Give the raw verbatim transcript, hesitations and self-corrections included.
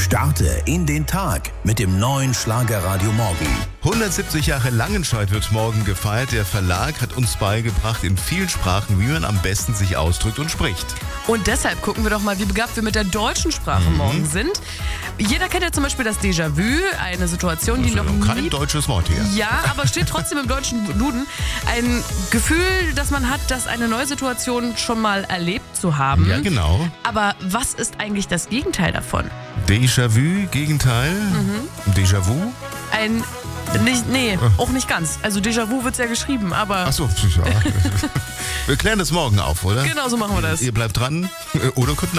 Starte in den Tag mit dem neuen Schlagerradio Morgen. hundertsiebzig Jahre Langenscheidt wird morgen gefeiert. Der Verlag hat uns beigebracht in vielen Sprachen, wie man am besten sich ausdrückt und spricht. Und deshalb gucken wir doch mal, wie begabt wir mit der deutschen Sprache Mhm. morgen sind. Jeder kennt ja zum Beispiel das Déjà-vu, eine Situation, die Das noch ist ja kein nie... deutsches Wort hier. Ja, aber steht trotzdem im deutschen Duden. Ein Gefühl, das man hat, dass eine neue Situation schon mal erlebt zu haben. Ja, genau. Aber was ist eigentlich das Gegenteil davon? Déjà-vu, Gegenteil. Mhm. Déjà-vu. Ein... Nicht, nee, auch nicht ganz. Also Déjà-vu wird es ja geschrieben, aber... Achso, ja. Wir klären das morgen auf, oder? Genau so machen wir das. Ihr bleibt dran oder guten